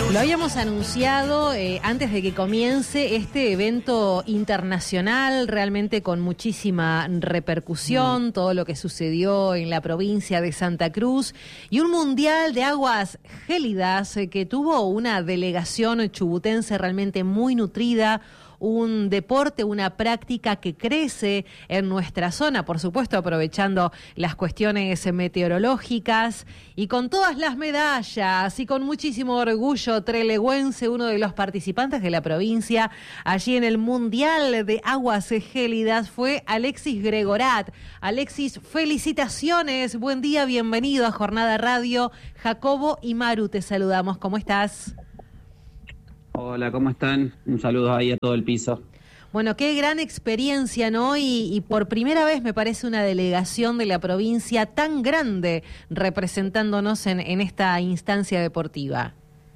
Lo habíamos anunciado antes de que comience este evento internacional, realmente con muchísima repercusión, todo lo que sucedió en la provincia de Santa Cruz, y un mundial de aguas gélidas que tuvo una delegación chubutense realmente muy nutrida, un deporte, una práctica que crece en nuestra zona, por supuesto aprovechando las cuestiones meteorológicas y con todas las medallas y con muchísimo orgullo trelegüense, uno de los participantes de la provincia allí en el Mundial de Aguas Gélidas fue Alexis Gregorat. Alexis, felicitaciones, buen día, bienvenido a Jornada Radio. Jacobo y Maru te saludamos, ¿cómo estás? Hola, ¿cómo están? Un saludo ahí a todo el piso. Bueno, qué gran experiencia, ¿no? Y por primera vez me parece una delegación de la provincia tan grande representándonos en esta instancia deportiva.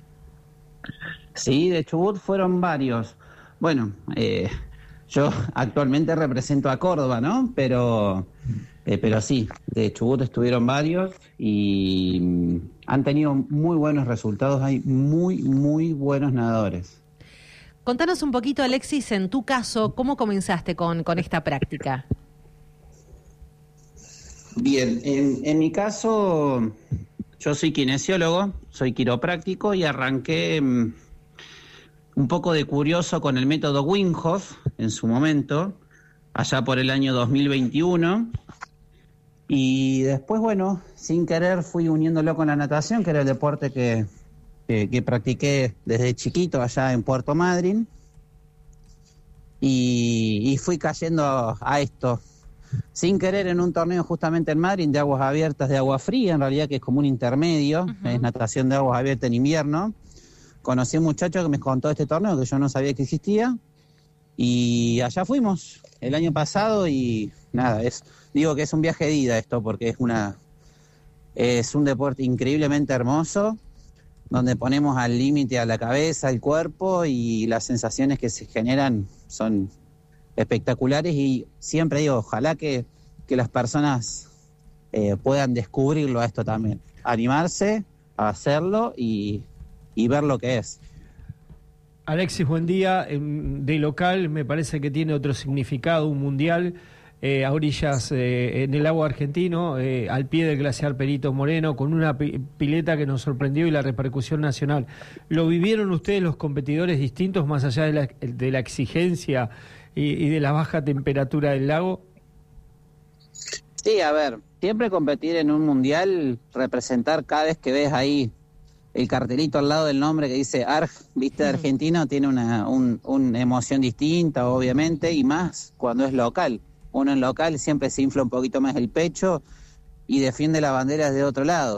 Sí, de Chubut fueron varios. Bueno, yo actualmente represento a Córdoba, ¿no? Pero sí, de Chubut estuvieron varios y han tenido muy buenos resultados. Hay muy buenos nadadores. Contanos un poquito, Alexis, en tu caso, ¿cómo comenzaste con esta práctica? Bien, en mi caso, yo soy kinesiólogo, soy quiropráctico y arranqué un poco de curioso con el método Wim Hof en su momento, allá por el año 2021. Y después, bueno, sin querer fui uniéndolo con la natación, que era el deporte que practiqué desde chiquito allá en Puerto Madryn. Y fui cayendo a esto, sin querer, en un torneo justamente en Madryn de aguas abiertas, de agua fría, en realidad, que es como un intermedio, es natación de aguas abiertas en invierno. Conocí a un muchacho que me contó este torneo, que yo no sabía que existía, y allá fuimos el año pasado y nada, digo que es un viaje de ida esto, porque es un deporte increíblemente hermoso, donde ponemos al límite a la cabeza, al cuerpo, y las sensaciones que se generan son espectaculares, y siempre digo, ojalá que las personas puedan descubrirlo a esto también, animarse a hacerlo y ver lo que es. Alexis, buen día. De local me parece que tiene otro significado, un mundial a orillas en el agua argentino, al pie del glaciar Perito Moreno, con una pileta que nos sorprendió y la repercusión nacional. ¿Lo vivieron ustedes los competidores distintos, más allá de la exigencia y de la baja temperatura del lago? Sí, a ver, siempre competir en un mundial, representar cada vez que ves ahí el cartelito al lado del nombre que dice ARG, viste, de argentino, tiene una emoción distinta, obviamente, y más cuando es local. Uno en local siempre se infla un poquito más el pecho y defiende la bandera desde otro lado.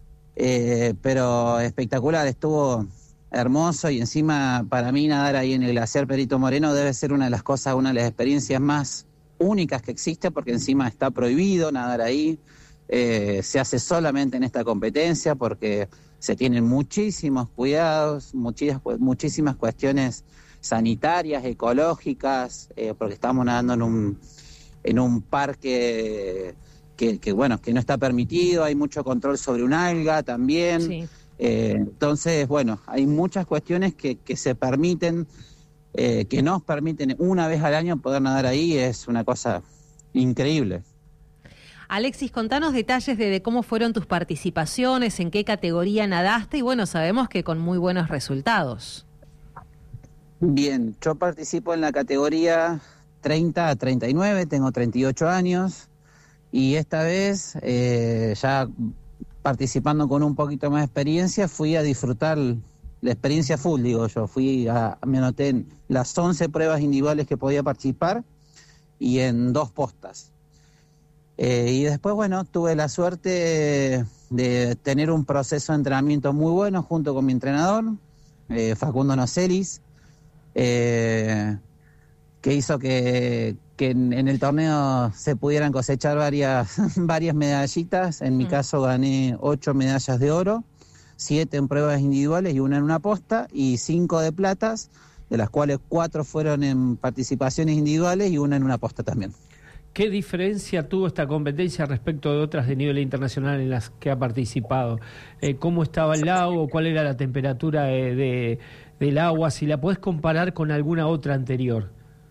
Pero espectacular, estuvo hermoso, y encima para mí nadar ahí en el glaciar Perito Moreno debe ser una de las experiencias más únicas que existe, porque encima está prohibido nadar ahí. Se hace solamente en esta competencia porque se tienen muchísimos cuidados, muchísimas cuestiones sanitarias, ecológicas, porque estamos nadando en un parque que no está permitido, hay mucho control sobre un alga también. Sí. Entonces, bueno, hay muchas cuestiones que se permiten, que nos permiten una vez al año poder nadar ahí, es una cosa increíble. Alexis, contanos detalles de cómo fueron tus participaciones, en qué categoría nadaste, y bueno, sabemos que con muy buenos resultados. Bien, yo participo en la categoría 30 a 39, tengo 38 años, y esta vez, ya participando con un poquito más de experiencia, fui a disfrutar la experiencia full, digo yo. Me anoté en las 11 pruebas individuales que podía participar y en 2 postas. Y después, bueno, tuve la suerte de tener un proceso de entrenamiento muy bueno junto con mi entrenador, Facundo Nocelis, que hizo que en el torneo se pudieran cosechar varias medallitas. En mi caso gané 8 medallas de oro, 7 en pruebas individuales y 1 en una posta, y 5 de platas, de las cuales 4 fueron en participaciones individuales y 1 en una posta también. ¿Qué diferencia tuvo esta competencia respecto de otras de nivel internacional en las que ha participado? ¿Cómo estaba el lago? ¿Cuál era la temperatura del agua? Si la podés comparar con alguna otra anterior.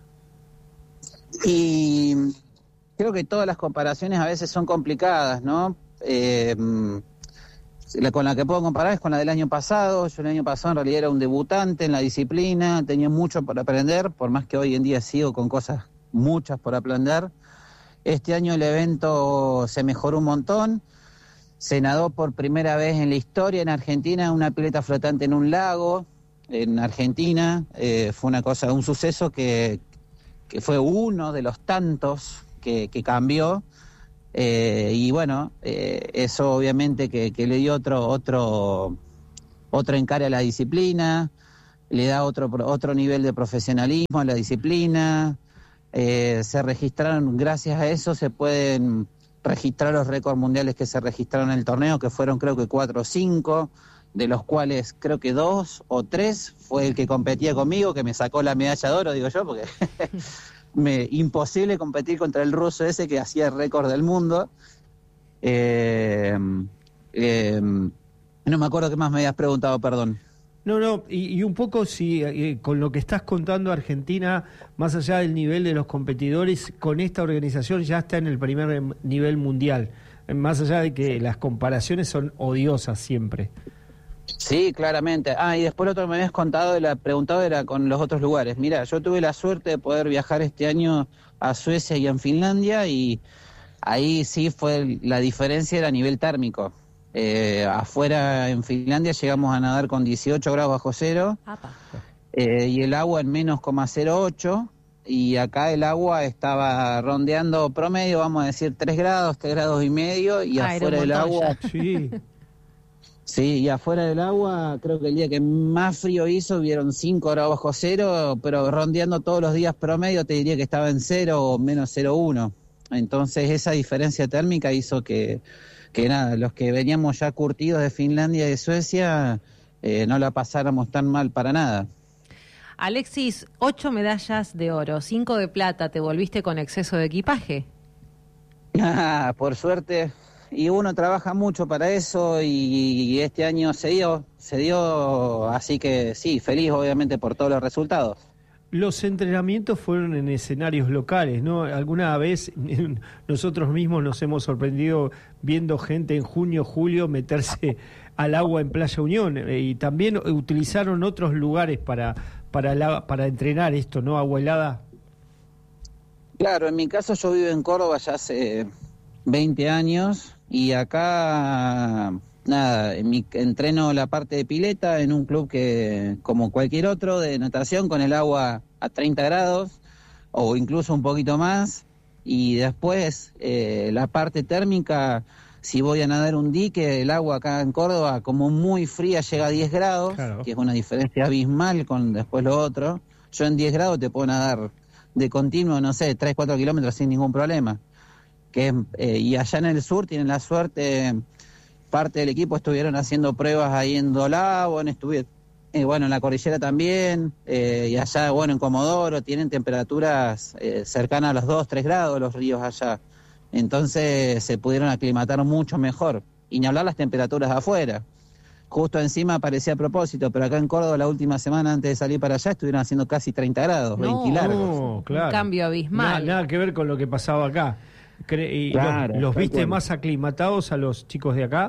Y creo que todas las comparaciones a veces son complicadas, ¿no? Con la que puedo comparar es con la del año pasado. Yo el año pasado en realidad era un debutante en la disciplina, tenía mucho por aprender, por más que hoy en día sigo con cosas muchas por aprender. Este año el evento se mejoró un montón, se nadó por primera vez en la historia en Argentina una pileta flotante en un lago, en Argentina. Fue una cosa, un suceso que fue uno de los tantos que cambió. Y bueno, eso obviamente que le dio otro encare a la disciplina, le da otro nivel de profesionalismo a la disciplina. Se registraron, gracias a eso se pueden registrar los récords mundiales que se registraron en el torneo, que fueron creo que 4 o 5, de los cuales creo que 2 o 3 fue el que competía conmigo, que me sacó la medalla de oro, digo yo, porque imposible competir contra el ruso ese que hacía el récord del mundo. No me acuerdo qué más me habías preguntado, perdón. No, y un poco si con lo que estás contando Argentina, más allá del nivel de los competidores, con esta organización ya está en el primer nivel mundial, más allá de que las comparaciones son odiosas siempre. Sí, claramente. Y después lo otro que me habías preguntado era con los otros lugares. Mira, yo tuve la suerte de poder viajar este año a Suecia y en Finlandia, y ahí sí fue la diferencia era a nivel térmico. Afuera en Finlandia llegamos a nadar con 18 grados bajo cero, y el agua en menos 0,08, y acá el agua estaba rondeando promedio, vamos a decir 3 grados y medio, y afuera del agua... Sí. Sí, y afuera del agua creo que el día que más frío hizo hubieron 5 grados bajo cero, pero rondeando todos los días promedio te diría que estaba en 0 o menos 0,1. Entonces esa diferencia térmica hizo que nada, los que veníamos ya curtidos de Finlandia y de Suecia no la pasáramos tan mal para nada. Alexis, 8 medallas de oro, 5 de plata, ¿te volviste con exceso de equipaje? Por suerte, y uno trabaja mucho para eso, y este año se dio, así que sí, feliz obviamente por todos los resultados. Los entrenamientos fueron en escenarios locales, ¿no? Alguna vez nosotros mismos nos hemos sorprendido viendo gente en junio, julio meterse al agua en Playa Unión, y también utilizaron otros lugares para entrenar esto, ¿no? Agua helada. Claro, en mi caso yo vivo en Córdoba ya hace 20 años, y acá nada, entreno la parte de pileta en un club que, como cualquier otro, de natación, con el agua a 30 grados o incluso un poquito más, y después la parte térmica, si voy a nadar un dique, el agua acá en Córdoba como muy fría llega a 10 grados, claro, que es una diferencia abismal con después lo otro. Yo en 10 grados te puedo nadar de continuo, no sé, 3-4 kilómetros sin ningún problema. Y allá en el sur tienen la suerte, parte del equipo estuvieron haciendo pruebas ahí en Dolabo, en la cordillera también, y allá, en Comodoro tienen temperaturas cercanas a los 2-3 grados los ríos allá. Entonces se pudieron aclimatar mucho mejor, y ni hablar las temperaturas afuera. Justo encima parecía a propósito, pero acá en Córdoba la última semana antes de salir para allá estuvieron haciendo casi 30 grados, 20 largos. Claro. Un cambio abismal. Nada que ver con lo que pasaba acá. Claro, ¿Los viste más aclimatados a los chicos de acá?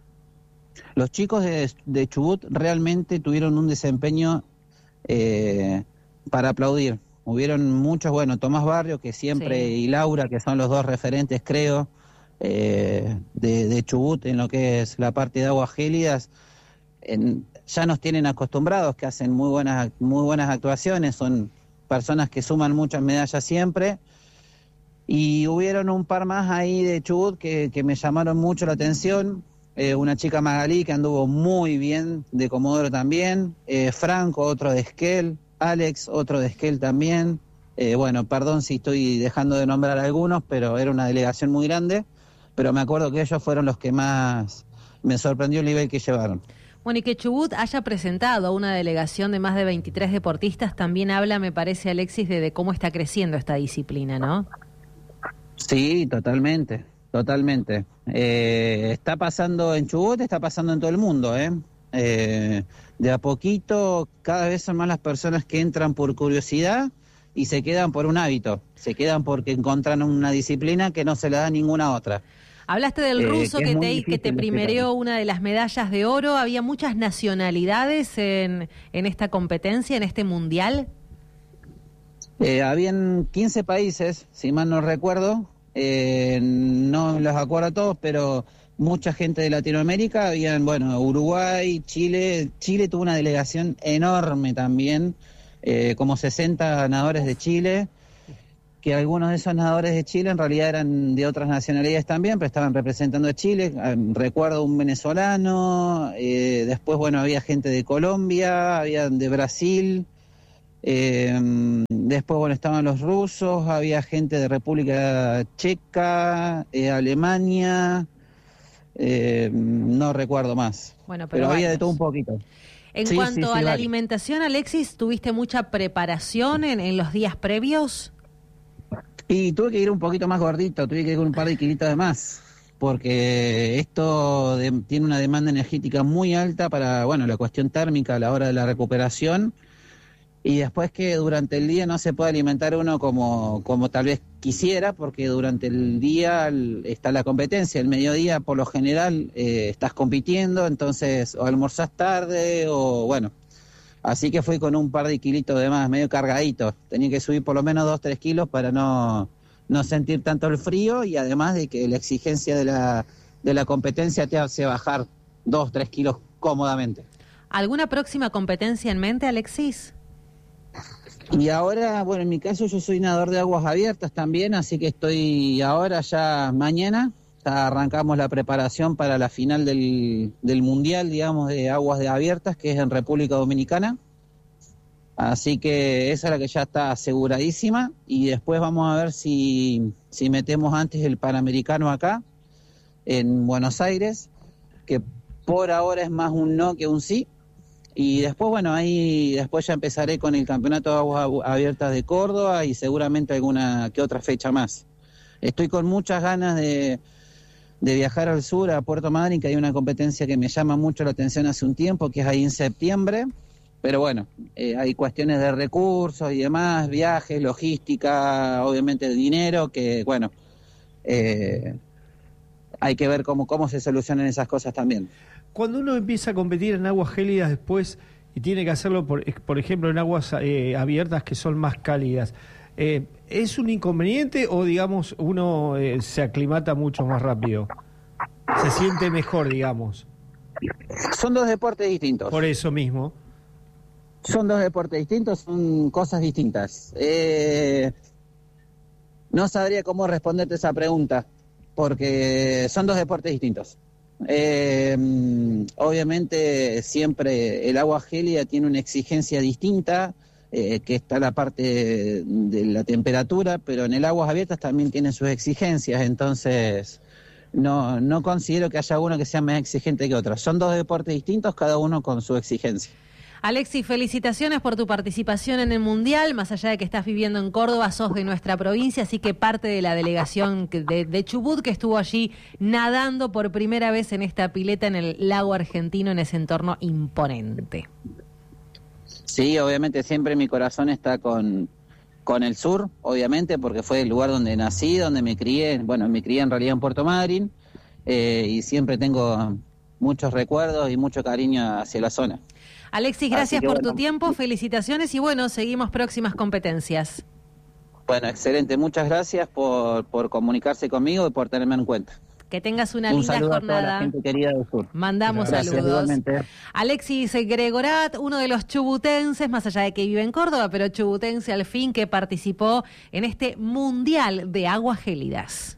Los chicos de Chubut realmente tuvieron un desempeño para aplaudir. Hubieron muchos, Tomás Barrio, que siempre, sí, y Laura, que son los dos referentes, creo, de Chubut en lo que es la parte de aguas gélidas. Ya nos tienen acostumbrados, que hacen muy buenas actuaciones, son personas que suman muchas medallas siempre. Y hubieron un par más ahí de Chubut que me llamaron mucho la atención. Una chica Magalí que anduvo muy bien, de Comodoro también. Franco, otro de Esquel. Alex, otro de Esquel también. Perdón si estoy dejando de nombrar algunos, pero era una delegación muy grande. Pero me acuerdo que ellos fueron los que más me sorprendió el nivel que llevaron. Bueno, y que Chubut haya presentado a una delegación de más de 23 deportistas también habla, me parece, Alexis, de cómo está creciendo esta disciplina, ¿no? Sí, totalmente, totalmente. Está pasando en Chubut, está pasando en todo el mundo, ¿eh? De a poquito, cada vez son más las personas que entran por curiosidad y se quedan por un hábito, se quedan porque encuentran una disciplina que no se le da a ninguna otra. Hablaste del ruso Que es muy que difícil te de primereó explicar. una de las medallas de oro. ¿Había muchas nacionalidades en esta competencia, en este mundial? Habían 15 países, si mal no recuerdo, no los acuerdo a todos, pero mucha gente de Latinoamérica, habían, bueno, Uruguay, Chile. Chile tuvo una delegación enorme también, como 60 nadadores de Chile, que algunos de esos nadadores de Chile en realidad eran de otras nacionalidades también, pero estaban representando a Chile. Recuerdo un venezolano, después, bueno, había gente de Colombia, había de Brasil. Después, bueno, estaban los rusos, había gente de República Checa, Alemania, no recuerdo más. Bueno, pero había de varios. todo un poquito. En Sí, cuanto a la varios. alimentación, Alexis, ¿tuviste mucha preparación en los días previos? Y tuve que ir un poquito más gordito, tuve que ir con un par de kilitos de más, porque tiene una demanda energética muy alta para, bueno, la cuestión térmica a la hora de la recuperación. Y después que durante el día no se puede alimentar uno como tal vez quisiera, porque durante el día está la competencia, el mediodía por lo general estás compitiendo, entonces o almorzás tarde o bueno, así que fui con un par de kilitos de más, medio cargadito, tenía que subir por lo menos 2-3 kilos para no sentir tanto el frío y además de que la exigencia de la competencia te hace bajar 2-3 kilos cómodamente. ¿Alguna próxima competencia en mente, Alexis? Y ahora, bueno, en mi caso yo soy nadador de aguas abiertas también, así que estoy ahora ya mañana, ya arrancamos la preparación para la final del Mundial, digamos, de aguas abiertas, que es en República Dominicana. Así que esa es la que ya está aseguradísima y después vamos a ver si metemos antes el Panamericano acá, en Buenos Aires, que por ahora es más un no que un sí. Y después, bueno, ahí después ya empezaré con el Campeonato de Aguas Abiertas de Córdoba y seguramente alguna que otra fecha más. Estoy con muchas ganas de viajar al sur, a Puerto Madryn, que hay una competencia que me llama mucho la atención hace un tiempo, que es ahí en septiembre. Pero bueno, hay cuestiones de recursos y demás, viajes, logística, obviamente dinero, que bueno, hay que ver cómo se solucionan esas cosas también. Cuando uno empieza a competir en aguas gélidas después y tiene que hacerlo, por ejemplo, en aguas abiertas que son más cálidas, ¿es un inconveniente o, digamos, uno se aclimata mucho más rápido? Se siente mejor, digamos. Son dos deportes distintos. Por eso mismo. Son dos deportes distintos, son cosas distintas. No sabría cómo responderte esa pregunta, porque son dos deportes distintos. Obviamente siempre el agua gélida tiene una exigencia distinta, que está la parte de la temperatura, pero en el aguas abiertas también tiene sus exigencias, entonces no considero que haya uno que sea más exigente que otro. Son dos deportes distintos, cada uno con su exigencia. Alexis, felicitaciones por tu participación en el Mundial. Más allá de que estás viviendo en Córdoba, sos de nuestra provincia, así que parte de la delegación de Chubut que estuvo allí nadando por primera vez en esta pileta en el lago argentino, en ese entorno imponente. Sí, obviamente siempre mi corazón está con el sur, obviamente, porque fue el lugar donde nací, donde me crié. Bueno, me crié en realidad en Puerto Madryn, y siempre tengo muchos recuerdos y mucho cariño hacia la zona. Alexis, gracias por tu tiempo, felicitaciones y bueno, seguimos próximas competencias. Bueno, excelente, muchas gracias por comunicarse conmigo y por tenerme en cuenta. Que tengas una Un linda saludo jornada. a toda la gente querida del sur. Mandamos Gracias, saludos. igualmente. Alexis Gregorat, uno de los chubutenses, más allá de que vive en Córdoba, pero chubutense al fin, que participó en este Mundial de Aguas Gélidas.